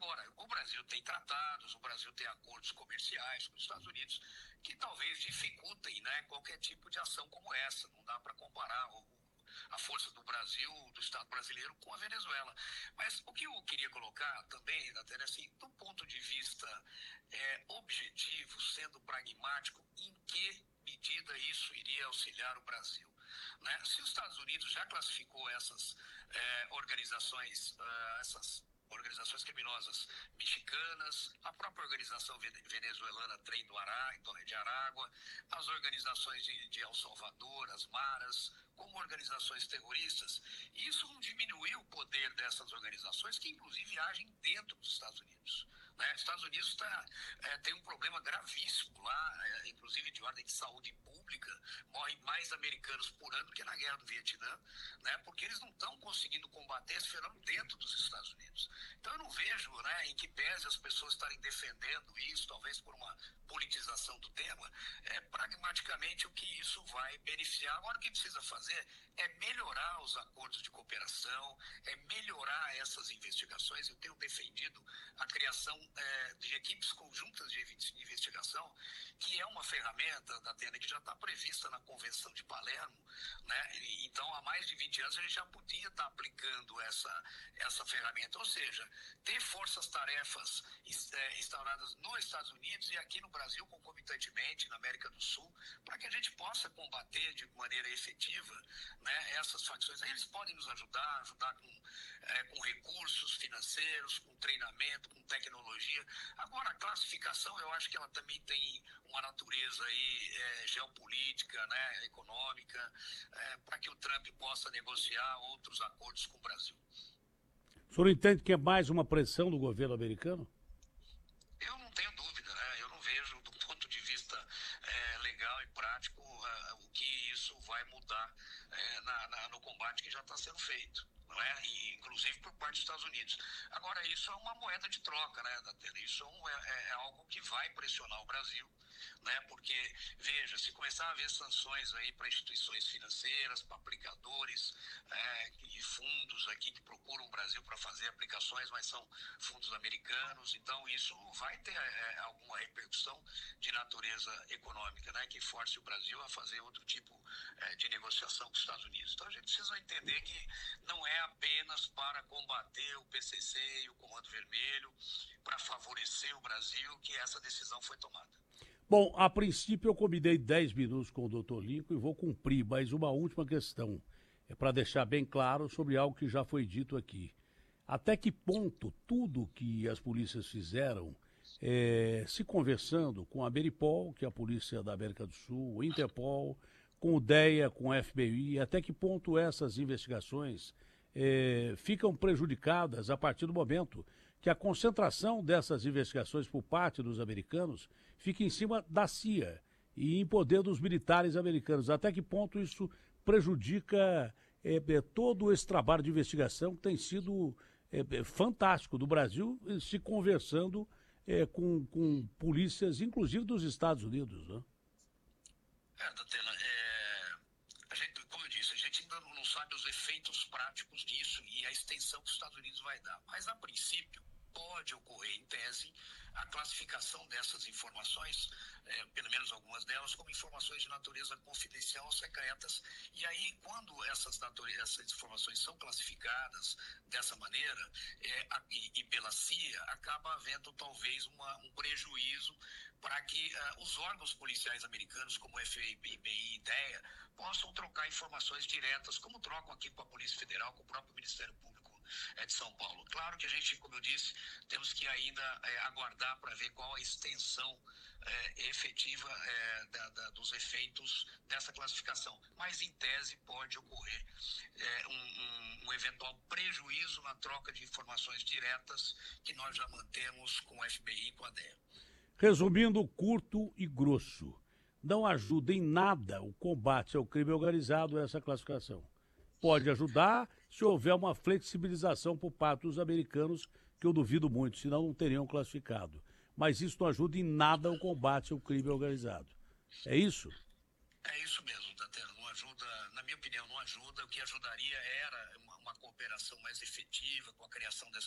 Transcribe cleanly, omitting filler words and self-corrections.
Agora, o Brasil tem tratados, o Brasil tem acordos comerciais com os Estados Unidos que talvez dificultem, né, qualquer tipo de ação como essa. Não dá para comparar a força do Brasil, do Estado brasileiro, com a Venezuela. Mas o que eu queria colocar também, Datena, assim, do ponto de vista objetivo, sendo pragmático, em que medida isso iria auxiliar o Brasil? Né? Se os Estados Unidos já classificou essas organizações criminosas mexicanas, a própria organização venezuelana Trem de Aragua, as organizações de El Salvador, as Maras, como organizações terroristas, isso não diminuiu o poder dessas organizações, que inclusive agem dentro dos Estados Unidos. Né? Os Estados Unidos tem um problema gravíssimo lá, inclusive de ordem de saúde pública, morrem mais americanos por ano que na Guerra do Vietnã, né? Porque eles não estão conseguindo combater esse fenômeno dentro dos Estados Unidos. Então eu não vejo, né, em que pese as pessoas estarem defendendo isso, talvez por uma politização do tema, pragmaticamente o que isso vai beneficiar. Agora o que precisa fazer é melhorar os acordos de cooperação, é melhorar essas investigações. Eu tenho defendido a criação de equipes conjuntas de investigação, que é uma ferramenta da Atena que já está prevista na Convenção de Palermo, né? Então, há mais de 20 anos, a gente já podia estar aplicando essa ferramenta, ou seja, ter forças-tarefas instauradas nos Estados Unidos e aqui no Brasil, concomitantemente, na América do Sul, para que a gente possa combater de maneira efetiva, né, essas facções. Aí eles podem nos ajudar com recursos financeiros, com treinamento, com tecnologia. Agora, a classificação, eu acho que ela também tem uma natureza aí, geopolítica, né, econômica, para que o Trump possa negociar outros acordos com o Brasil. O senhor entende que é mais uma pressão do governo americano? Eu não tenho dúvida, né? Eu não vejo, do ponto de vista legal e prático, o que isso vai mudar no combate que já está sendo feito. Não é? E, inclusive por parte dos Estados Unidos. Agora, isso é uma moeda de troca, né, Datena? Isso é algo que vai pressionar o Brasil, né? Porque, veja, se começar a haver sanções aí para instituições financeiras, para aplicadores e fundos aqui que procuram o Brasil para fazer aplicações, mas são fundos americanos, então isso vai ter alguma repercussão de natureza econômica, né? Que force o Brasil a fazer outro tipo de negociação com os Estados Unidos. Então a gente precisa entender que não é apenas para combater o PCC e o Comando Vermelho, para favorecer o Brasil, que essa decisão foi tomada. Bom, a princípio eu combinei 10 minutos com o Dr. Lincoln e vou cumprir, mas uma última questão, para deixar bem claro sobre algo que já foi dito aqui. Até que ponto tudo que as polícias fizeram, se conversando com a Beripol, que é a Polícia da América do Sul, o Interpol, com o DEA, com o FBI, até que ponto essas investigações ficam prejudicadas a partir do momento que a concentração dessas investigações por parte dos americanos fica em cima da CIA e em poder dos militares americanos. Até que ponto isso prejudica todo esse trabalho de investigação que tem sido fantástico do Brasil, se conversando com polícias, inclusive dos Estados Unidos, né? Datena, como eu disse, a gente ainda não sabe os efeitos práticos disso e a extensão que os Estados Unidos vai dar. Mas, a princípio, pode ocorrer, em tese, a classificação dessas informações, pelo menos algumas delas, como informações de natureza confidencial ou secretas. E aí, quando essas informações são classificadas dessa maneira, e pela CIA, acaba havendo talvez um prejuízo para que os órgãos policiais americanos, como o FBI e DEA, possam trocar informações diretas, como trocam aqui com a Polícia Federal, com o próprio Ministério Público de São Paulo. Claro que a gente, como eu disse, temos que ainda aguardar para ver qual a extensão efetiva dos efeitos dessa classificação. Mas, em tese, pode ocorrer um eventual prejuízo na troca de informações diretas que nós já mantemos com o FBI e com a DEA. Resumindo, curto e grosso, não ajuda em nada o combate ao crime organizado essa classificação. Pode ajudar se houver uma flexibilização por parte dos americanos, que eu duvido muito, senão não teriam classificado. Mas isso não ajuda em nada o combate ao crime organizado. É isso? É isso mesmo, Datena. Não ajuda, na minha opinião, não ajuda. O que ajudaria era uma cooperação mais efetiva com a criação dessas